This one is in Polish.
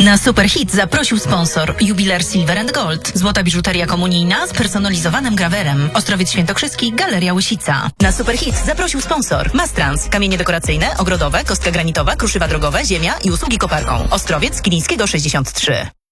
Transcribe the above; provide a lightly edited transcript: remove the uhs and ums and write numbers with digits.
Na Superhit zaprosił sponsor Jubiler Silver & Gold. Złota biżuteria komunijna z personalizowanym grawerem. Ostrowiec Świętokrzyski, Galeria Łysica. Na Superhit zaprosił sponsor Mastrans. Kamienie dekoracyjne, ogrodowe, kostka granitowa, kruszywa drogowe, ziemia i usługi koparką. Ostrowiec Kilińskiego 63.